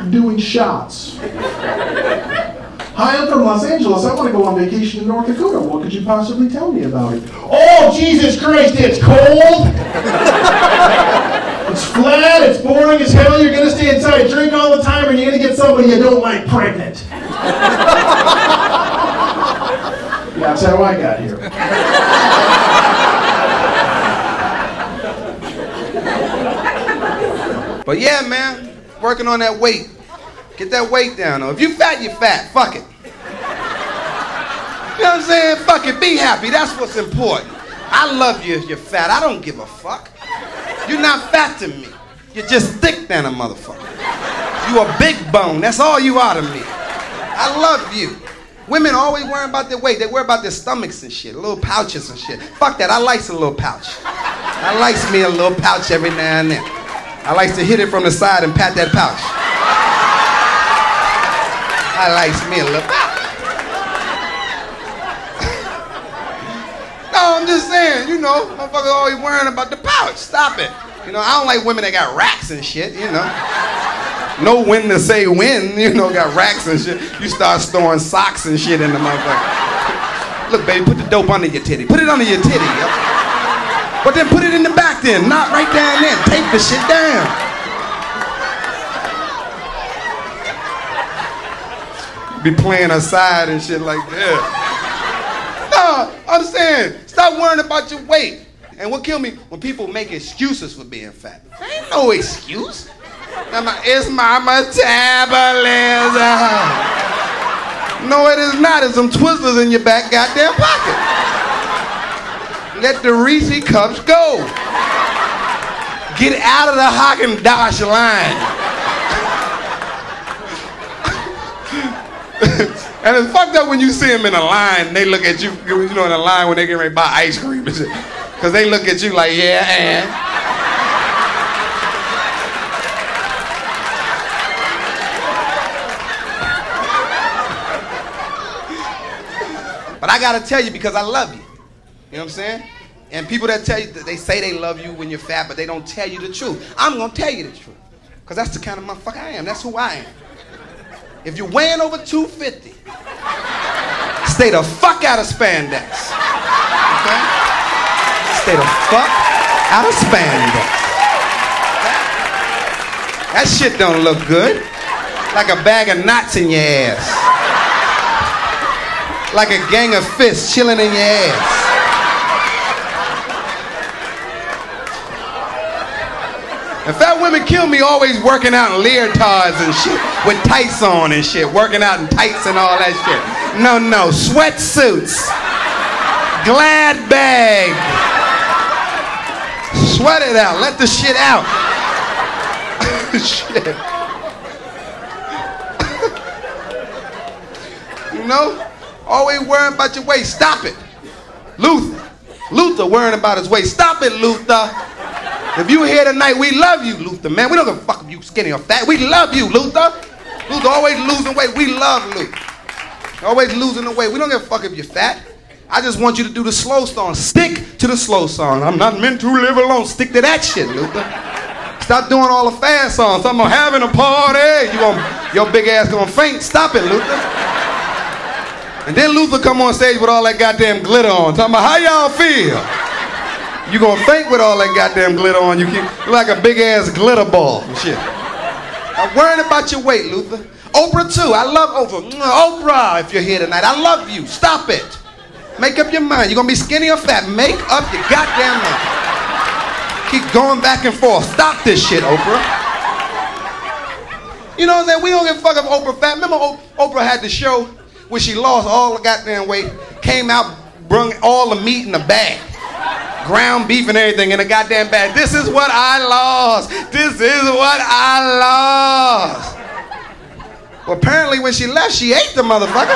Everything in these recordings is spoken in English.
doing shots. Hi, I'm from Los Angeles. I want to go on vacation to North Dakota. What could you possibly tell me about it? Oh, Jesus Christ, it's cold! It's flat, it's boring as hell, you're going to stay inside, drink all the time, and you're going to get somebody you don't like pregnant. Yeah, that's how I got here. But yeah, man, working on that weight. Get that weight down, though. If you fat, you're fat. Fuck it. You know what I'm saying? Fuck it. Be happy. That's what's important. I love you if you're fat. I don't give a fuck. You're not fat to me. You're just thick than a motherfucker. You a big bone. That's all you are to me. I love you. Women always worrying about their weight. They worry about their stomachs and shit, little pouches and shit. Fuck that. I likes a little pouch. I likes me a little pouch every now and then. I likes to hit it from the side and pat that pouch. I likes me a little pouch. No, I'm just saying, you know, motherfuckers always worrying about the pouch. Stop it. You know, I don't like women that got racks and shit, you know. Know when to say when, you know, got racks and shit. You start storing socks and shit in the motherfucker. Look, baby, put the dope under your titty. Put it under your titty, yo. But then put it in the back then, not right down there. Tape the shit down. Be playing aside and shit like that. No, I'm saying, stop worrying about your weight. And what kill me, when people make excuses for being fat. There ain't no excuse. It's my metabolism. No, it is not. It's some Twizzlers in your back goddamn pocket. Let the Reese cups go. Get out of the Haagen-Dazs line. And it's fucked up when you see them in a line, they look at you, you know, in a line when they get ready to buy ice cream and shit. Because they look at you like, yeah, and. But I gotta tell you because I love you. You know what I'm saying? And people that tell you, they say they love you when you're fat, but they don't tell you the truth. I'm gonna tell you the truth. Because that's the kind of motherfucker I am. That's who I am. If you're weighing over 250, stay the fuck out of spandex. Okay? Stay the fuck out of spandex. That shit don't look good. Like a bag of knots in your ass. Like a gang of fists chilling in your ass. And fat women kill me always working out in leotards and shit, with tights on and shit, working out in tights and all that shit. No, sweatsuits, Glad bag, sweat it out, let the shit out. Shit. You know, always worrying about your weight. Stop it, Luther worrying about his weight. Stop it, Luther. If you here tonight, we love you, Luther, man. We don't give a fuck if you skinny or fat. We love you, Luther. Luther always losing weight. We love Luther. Always losing the weight. We don't give a fuck if you're fat. I just want you to do the slow song. Stick to the slow song. I'm not meant to live alone. Stick to that shit, Luther. Stop doing all the fast songs. I'm having a party. Your big ass gonna faint. Stop it, Luther. And then Luther come on stage with all that goddamn glitter on. Talking about how y'all feel. You gonna faint with all that goddamn glitter on. You like a big ass glitter ball and shit. I'm worrying about your weight, Luther. Oprah too. I love Oprah. Oprah, if you're here tonight, I love you. Stop it. Make up your mind. You gonna be skinny or fat? Make up your goddamn mind. Keep going back and forth. Stop this shit, Oprah. You know what I'm saying? We don't give a fuck if Oprah fat. Remember Oprah had the show where she lost all the goddamn weight, came out, brung all the meat in the bag. Ground beef and everything in a goddamn bag. This is what I lost. This is what I lost. Well, apparently when she left, she ate the motherfucker.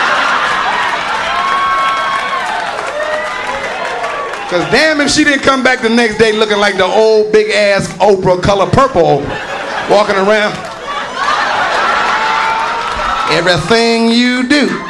Because damn if she didn't come back the next day looking like the old big ass Oprah, color purple Oprah, walking around. Everything you do.